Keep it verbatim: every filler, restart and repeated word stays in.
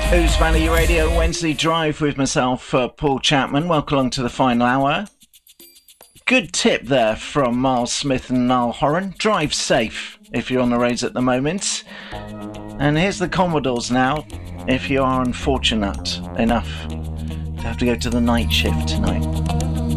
Ouse Valley Radio Wednesday Drive with myself, uh, Paul Chapman. Welcome along to the final hour. Good tip there from Miles Smith and Niall Horan. Drive safe if you're on the roads at the moment. And here's the Commodores now, if you are unfortunate enough to have to go to the night shift tonight.